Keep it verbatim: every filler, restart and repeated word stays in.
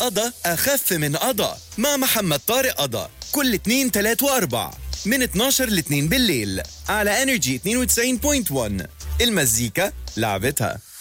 قضا أخف من قضا مع محمد طارق قضا كل اتنين تلات واربع من اتناشر ل اتنين بالليل على انرجي اثنين وتسعين فاصلة واحد. المزيكا لعبتها.